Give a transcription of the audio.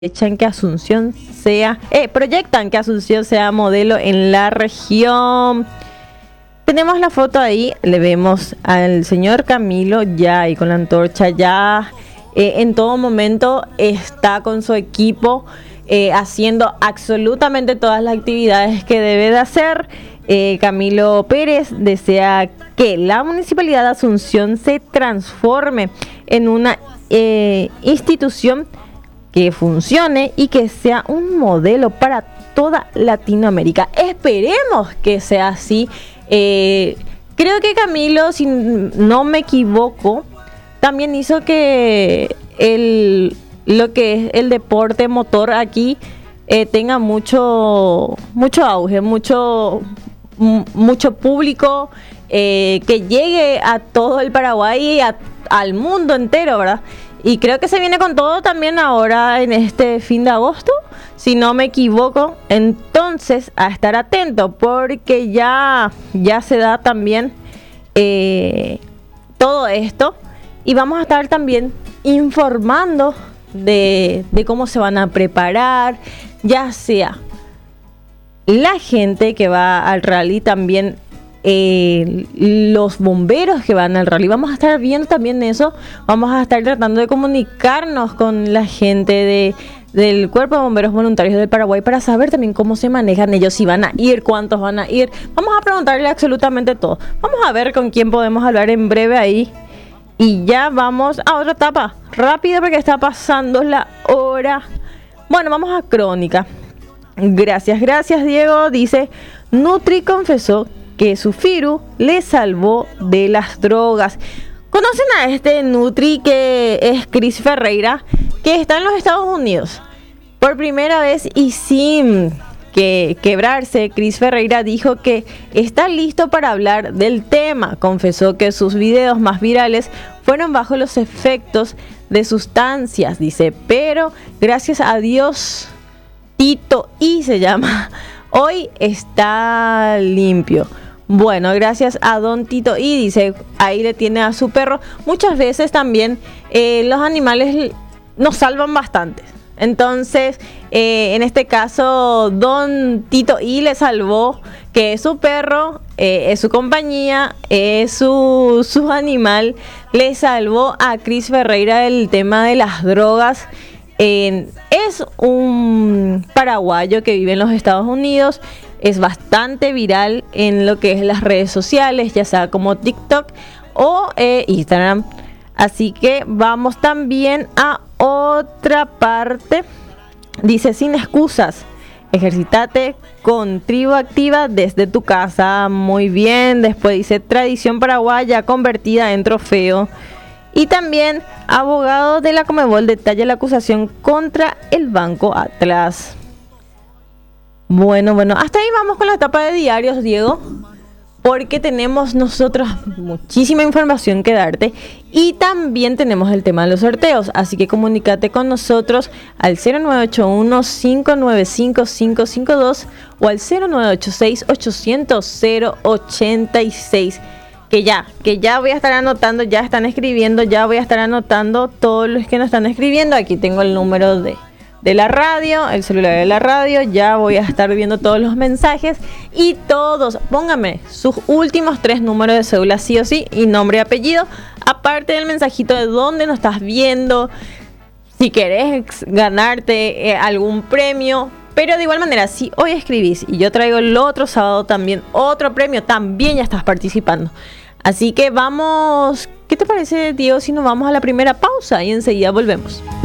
proyectan que Asunción sea modelo en la región. Tenemos la foto ahí, le vemos al señor Camilo ya ahí con la antorcha, ya en todo momento está con su equipo haciendo absolutamente todas las actividades que debe de hacer. Camilo Pérez desea que la Municipalidad de Asunción se transforme en una institución que funcione y que sea un modelo para toda Latinoamérica. Esperemos que sea así. Creo que Camilo, si no me equivoco, también hizo que lo que es el deporte motor aquí tenga mucho auge, mucho público, que llegue a todo el Paraguay y al mundo entero, ¿verdad? Y creo que se viene con todo también ahora en este fin de agosto, si no me equivoco. Entonces, a estar atento porque ya se da también todo esto. Y vamos a estar también informando de cómo se van a preparar, ya sea la gente que va al rally, también los bomberos que van al rally. Vamos a estar viendo también eso. Vamos a estar tratando de comunicarnos con la gente del Cuerpo de Bomberos Voluntarios del Paraguay para saber también cómo se manejan ellos, si van a ir, cuántos van a ir. Vamos a preguntarle absolutamente todo. Vamos a ver con quién podemos hablar en breve ahí. Y ya vamos a otra etapa, rápido porque está pasando la hora. Bueno, vamos a crónica. Gracias Diego. Dice, Nutri confesó que su Firu le salvó de las drogas. ¿Conocen a este Nutri que es Cris Ferreira, que está en los Estados Unidos? Por primera vez y sin quebrarse, Cris Ferreira dijo que está listo para hablar del tema. Confesó que sus videos más virales fueron bajo los efectos de sustancias, dice, pero gracias a Dios, Tito I se llama, hoy está limpio. Bueno, gracias a don Tito I, dice, ahí le tiene a su perro. Muchas veces también los animales nos salvan bastante. Entonces, en este caso, don Tito I le salvó, que es su perro, es su compañía, es su animal. Le salvó a Cris Ferreira el tema de las drogas. Es un paraguayo que vive en los Estados Unidos. Es bastante viral en lo que es las redes sociales, ya sea como TikTok o Instagram. Así que vamos también a otra parte. Dice, sin excusas, ejercítate con tribu activa desde tu casa. Muy bien. Después dice, tradición paraguaya convertida en trofeo. Y también, abogado de la Conmebol detalla la acusación contra el Banco Atlas. Bueno, hasta ahí vamos con la etapa de diarios, Diego, porque tenemos nosotros muchísima información que darte y también tenemos el tema de los sorteos, así que comunícate con nosotros al 0981-595-552 o al 0986-800-086, que ya voy a estar anotando, ya están escribiendo, ya voy a estar anotando todos los que nos están escribiendo. Aquí tengo el número de la radio, el celular de la radio, ya voy a estar viendo todos los mensajes y todos, póngame sus últimos 3 números de cédula sí o sí y nombre y apellido, aparte del mensajito de dónde nos estás viendo, si querés ganarte algún premio. Pero de igual manera, si hoy escribís y yo traigo el otro sábado también otro premio, también ya estás participando. Así que vamos, ¿qué te parece, Diego, si nos vamos a la primera pausa y enseguida volvemos?